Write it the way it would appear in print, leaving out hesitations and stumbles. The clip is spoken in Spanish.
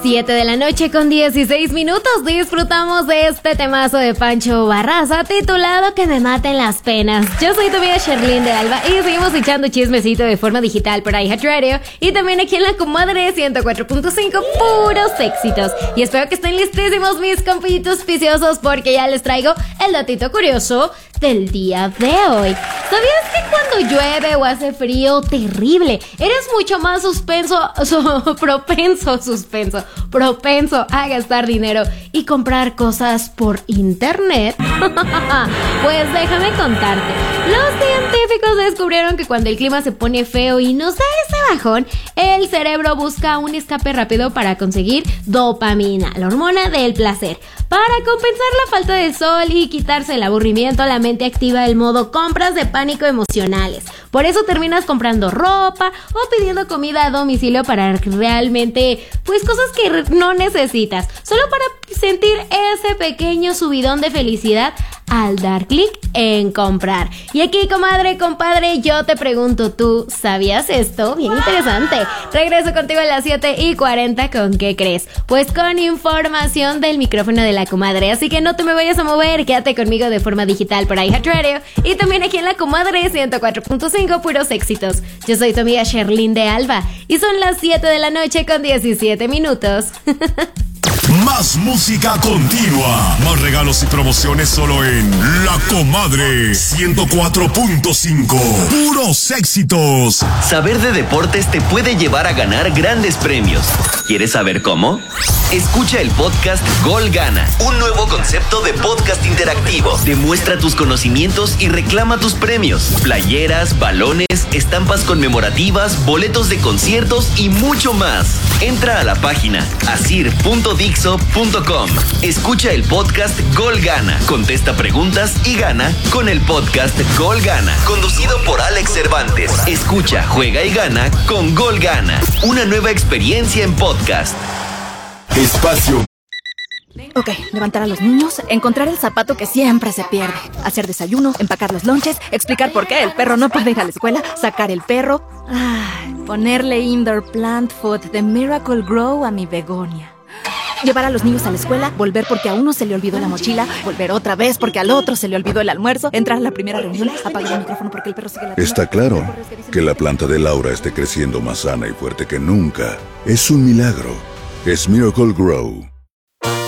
7 de la noche con 16 minutos disfrutamos de este temazo de Pancho Barraza titulado Que me maten las penas. Yo soy tu amiga Sherlyn de Alba y seguimos echando chismecito de forma digital por iHeartRadio y también aquí en la comadre 104.5, puros éxitos. Y espero que estén listísimos mis compillitos viciosos porque ya les traigo el datito curioso del día de hoy. ¿Sabías que cuando llueve o hace frío terrible, eres mucho más propenso a gastar dinero y comprar cosas por internet? Pues déjame contarte. Los científicos descubrieron que cuando el clima se pone feo y nos da ese bajón, el cerebro busca un escape rápido para conseguir dopamina, la hormona del placer. Para compensar la falta de sol y quitarse el aburrimiento, la mente activa el modo compras de pánico emocionales. Por eso terminas comprando ropa o pidiendo comida a domicilio para realmente, pues, cosas que no necesitas, solo para sentir ese pequeño subidón de felicidad al dar clic en comprar. Y aquí, comadre, compadre, yo te pregunto, ¿tú sabías esto? Bien interesante. Regreso contigo a las 7:40. ¿Con qué crees? Pues con información del micrófono de la comadre. Así que no te me vayas a mover, quédate conmigo de forma digital por iHeartRadio y también aquí en la comadre 104.5, puros éxitos. Yo soy tu amiga Sherlyn de Alba y son las 7 de la noche con 17 minutos. Más música continua, más regalos y promociones solo en La Comadre 104.5. Puros éxitos. Saber de deportes te puede llevar a ganar grandes premios. ¿Quieres saber cómo? Escucha el podcast Gol Gana, un nuevo concepto de podcast interactivo. Demuestra tus conocimientos y reclama tus premios. Playeras, balones, estampas conmemorativas, boletos de conciertos y mucho más. Entra a la página asir.dixo.com. Escucha el podcast Gol Gana, contesta preguntas y gana con el podcast Gol Gana, conducido por Alex Cervantes. Escucha, juega y gana con Gol Gana, una nueva experiencia en podcast. Espacio. Ok, levantar a los niños, encontrar el zapato que siempre se pierde, hacer desayuno, empacar los lonches, explicar por qué el perro no puede ir a la escuela, sacar el perro, ponerle indoor plant food de Miracle Grow a mi begonia. Llevar a los niños a la escuela, volver porque a uno se le olvidó la mochila, volver otra vez porque al otro se le olvidó el almuerzo, entrar a la primera reunión, apagar el micrófono porque el perro sigue la... Está claro que la planta de Laura esté creciendo más sana y fuerte que nunca. Es un milagro. Es Miracle Grow.